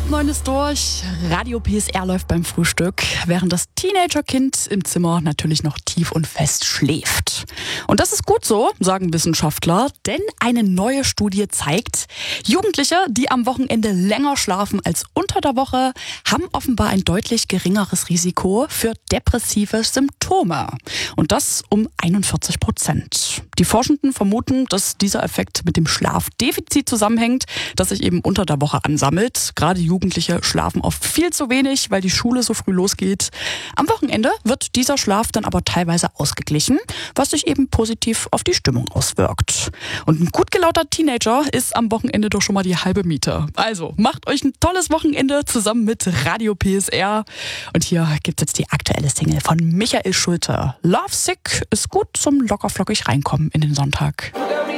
8:30 ist durch. Radio PSR läuft beim Frühstück, während das Teenagerkind im Zimmer natürlich noch tief und fest schläft. Und das ist gut so, sagen Wissenschaftler, denn eine neue Studie zeigt, Jugendliche, die am Wochenende länger schlafen als unter der Woche, haben offenbar ein deutlich geringeres Risiko für depressive Symptome. Und das um 41%. Die Forschenden vermuten, dass dieser Effekt mit dem Schlafdefizit zusammenhängt, das sich eben unter der Woche ansammelt. Gerade Jugendliche schlafen oft viel zu wenig, weil die Schule so früh losgeht. Am Wochenende wird dieser Schlaf dann aber teilweise ausgeglichen, was sich eben positiv auf die Stimmung auswirkt. Und ein gut gelaunter Teenager ist am Wochenende doch schon mal die halbe Miete. Also macht euch ein tolles Wochenende zusammen mit Radio PSR. Und hier gibt es jetzt die aktuelle Single von Michael Schulte. Love Sick ist gut zum lockerflockig reinkommen in den Sonntag.